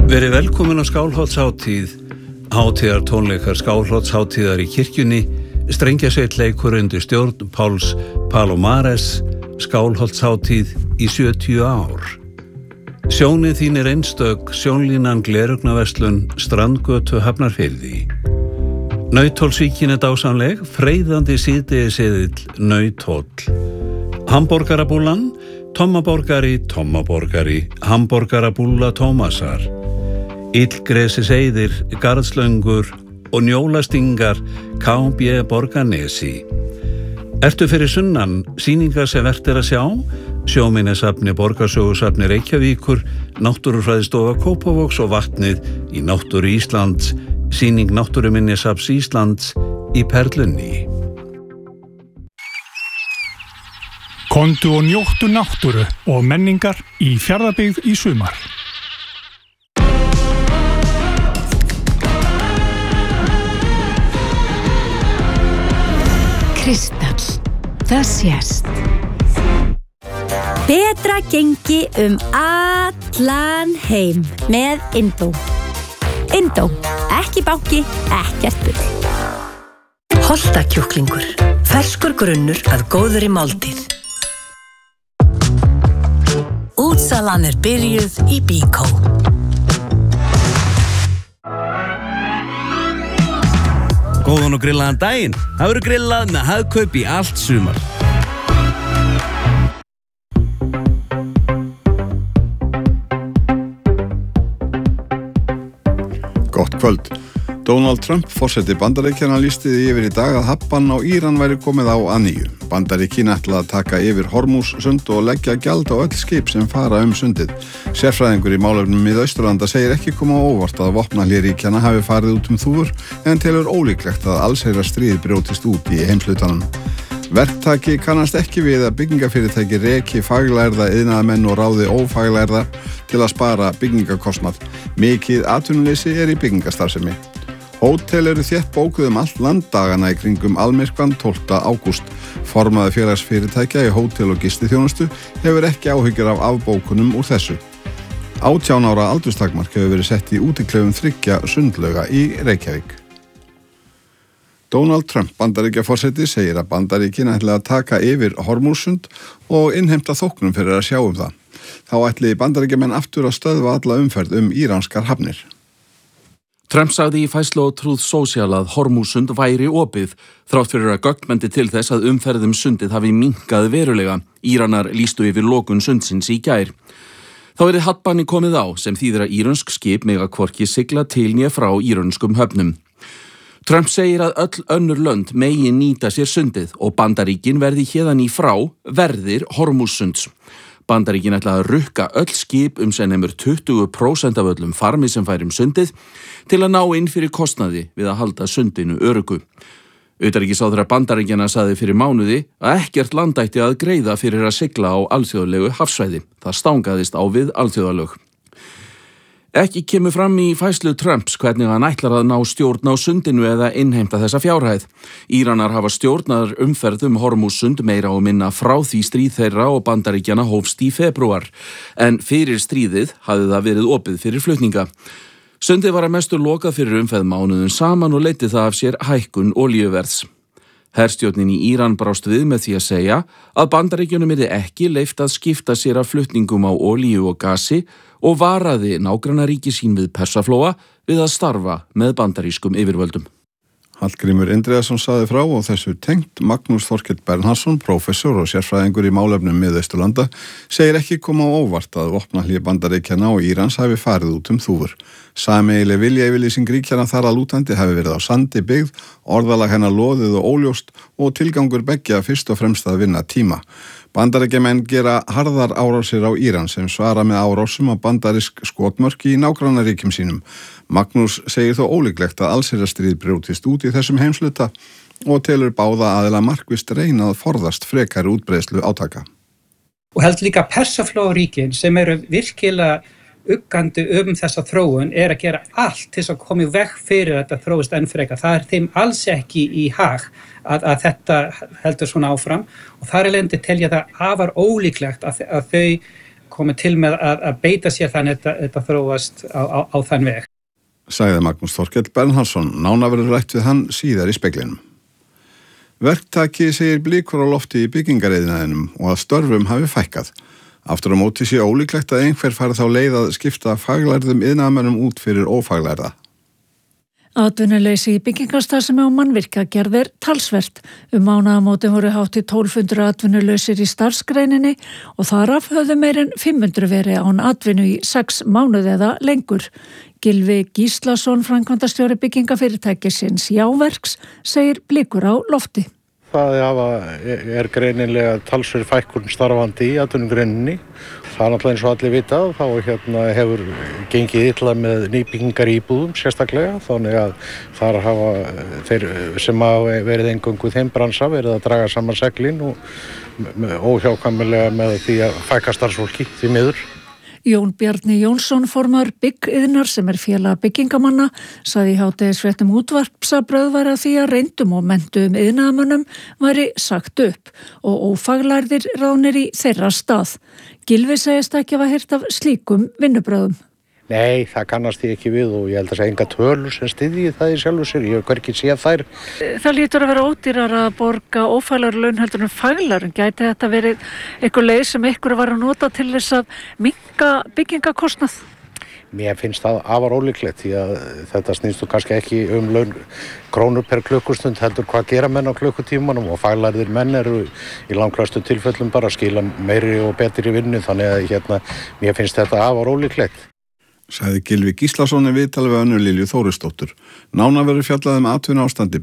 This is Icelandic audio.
Verið velkomin á Skálholtshátíð, hátíðartónleikar Skálholtshátíðar í kirkjunni, strengjasveitleikur undir stjórn Páls Palomares, Skálholtshátíð í 70 ár. Sjónin þín einstök, sjónlínan glerugnaverslun, Strandgötu Hafnarfirði. Nauthólsvíkin dásamleg, freyðandi síðdegisseðill, Nauthóll. Hamborgarabúlan, Tommaborgari, Hamborgarabúla Tómasar. Illgresiseyðir, garðslöngur og njólastingar, KB Borgarnesi. Ertu fyrir sunnan, sýningar sem vert að sjá? Sjóminjasafni Borgarsögusafni Reykjavíkur, Náttúrufræðistofa Kópavogs og vatnið í Náttúru Íslands, sýning Náttúruminjasafns Íslands í Perlunni. Komdu og njóttu náttúru og menningar í Fjarðabyggð í sumar. Kristall, það sést. Betra gengi allan heim með Indó. Indó, ekki banki, ekkert bull. Holtakjúklingur, ferskur grunnur að góðri máltíð. Útsalan byrjuð í Bíkó. Góðan og grillaðan daginn. Það verður grillað með Hagkaup í allt sumar. Gott kvöld. Donald Trump, forseti Bandaríkjanna, lýsti því yfir í dag að hafban á Íran væri komið á að nýju. Bandaríkin ætla að taka yfir Hormúzsund og leggja gjald á öll skip sem fara sundið. Sérfræðingur í málefnum Miðausturlanda segir ekki koma á óvart að vopnahlé ríkjanna hafi farið út þúfur en telur ólíklegt að allsherjar stríð brjótist út í heimshlutanum. Verktaki kannast ekki við að byggingafyrirtæki reki faglærða iðnaðarmenn og ráði ófaglærða til að spara byggingakostnað. Mikið atvinnuleysi í byggingastarfsemi. Hótel þétt bókuð allt landdagana í kringum almyrkvann 12. ágúst. Formaður félagsfyrirtækja í hótel- og gistiþjónustu hefur ekki áhyggjur af afbókunum úr þessu. 18 ára aldurstakmark hefur verið sett í útiklefum 3 sundlauga í Reykjavík. Donald Trump, Bandaríkjaforseti, segir að Bandaríkin ætla að taka yfir Hormúzsund og innheimta þóknun fyrir að sjá það. Þá ætli Bandaríkjamenn aftur að stöðva alla umferð íranskar hafnir. Trump sagði í færslu á Truth Social að Hormúzsund væri opið, þrátt fyrir að gögn bendi til þess að umferð sundið hafi minnkað verulega. Íranar lýstu yfir lokun sundsins í gær. Þá verið hafnbanni komið á sem þýðir að írönsk skip mega hvorki sigla til né frá írönskum höfnum. Trump segir að öll önnur lönd megi nýta sér sundið og Bandaríkin verði héðan í frá verðir Hormúzsunds. Bandaríkin ætla að rukka öll skip sem nemur 20% af öllum farmi sem fær sundið til að ná inn fyrir kostnaði við að halda sundinu öruggu. Utanríkisráðherra Bandaríkjanna sagði fyrir mánuði að ekkert land ætti að greiða fyrir að sigla á alþjóðlegu hafsvæði. Það stangaðist á við alþjóðalög. Ekki kemur fram í færslu Trumps hvernig hann ætlar að ná stjórn á sundinu eða innheimta þessa fjárhæð. Íranar hafa stjórnar umferð Hormúzsund meira og minna frá því stríð þeirra og Bandaríkjanna hófst í febrúar, en fyrir stríðið hafði það verið opið fyrir flutninga. Sundið var að mestu lokað fyrir umferð mánuðum saman og leiddi það af sér hækkun olíuverðs. Herstjórnin í Íran brást við með því að segja að Bandaríkjunum ekki leyft að skipta sér af flutningum á olíu og gasi og varaði nágrannaríki sín við Persaflóa við að starfa með bandarískum yfirvöldum. Hallgrímur Indriðason sagði frá og þessu tengt Magnús Þorkell Bernhardsson, prófessor og sérfræðingur í málefnum Miðausturlanda, segir ekki koma á óvart að vopnahlé Bandaríkjanna og Írans hafi farið út þúfur. Sameiginleg viljayfirlýsing ríkjanna þar að lútandi hafi verið á sandi byggð, orðalag hennar loðið og óljóst og tilgangur beggja fyrst og fremst að vinna tíma. Bandaríkjamenn gera harðar árásir á Íran sem svara með árásum á bandarísk skotmörk í nágrannaríkjum sínum. Magnús segir þó ólíklegt að allsherjarstríð brjótist út í þessum heimshluta og telur báða aðila markvisst reyna að forðast frekari útbreiðslu átaka. Og heldur líka Persaflóaríkin sem eru virkilega uggandi þessa þróun að gera allt til að koma í veg fyrir að þetta þróist enn frekar. Það þeim alls ekki í hag að þetta heldur svona áfram og þar lendi telja það afar ólíklegt að þau komið til með að beita sér þannig að þetta þróast á þann veg. Sagði Magnús Þorkell Bernhardsson, nánar verður rætt við hann síðar í speglinum. Verktaki segir blikur á lofti í byggingariðnaðinum og að störfum hafi fækkað. Aftur á móti sé ólíklegt að einhver fari þá leið að skipta faglærðum iðnaðarmönnum út fyrir ófaglærða. Atvinnuleysi í byggingarstarfsemi og mannvirkjagerð er talsvert. Mánaðamótin voru hátt í 1200 atvinnulausir í starfsgreininni og þaraf höfðu meir en 500 verið án atvinnu í 6 mánuði eða lengur. Gylfi Gíslason, framkvæmdastjóri byggingafyrirtækisins Jáverks, segir blikur á lofti. Það er greinilega talsverð fækkun starfandi í atvinnugreininni. Það er náttúrulega eins og allir vitað, þá hefur gengið illa með nýbyggingar íbúðum sérstaklega, þannig að þar hafa þeir sem hafa verið eingöngu þeim bransa verið að draga saman seglin og óhjákvæmilega með því að fækka starfsfólki því miður. Jón Bjarni Jónsson, formaður Byggiðnar sem er félag byggingamanna, sagði í hádegisfréttum útvarps að bröðværi að því að reyndum og menntuðum iðnaðarmönnum væri sagt upp og ófaglærðir ráðnir í þeirra stað. Gylfi segist ekki hafa heyrt af slíkum vinnubröðum. Nei, það kannast ég ekki við og ég held að segja enga tölur sem styðji það í sjálfu sér. Ég hef hvergi séð þær. Það lítur að vera ódýrar að borga ófaglæra laun heldur en faglærum. Gæti þetta verið eitthvað leið sem ykkur var að nota til þess að minnka byggingakostnað? Mér finnst það afar ólíklegt því að þetta snýst kannski ekki laun krónur per klukkustund heldur hvað gera menn á klukkutímanum og faglærðir menn eru í langflestu tilfellum bara að skila meiri og betri vinnu þannig að mér finnst þetta afar ólíklegt. Sagði Gylfi Gíslason í viðtali við Önnu Lilju Þórisdóttur. Nánar verður fjallað atvinnuástandi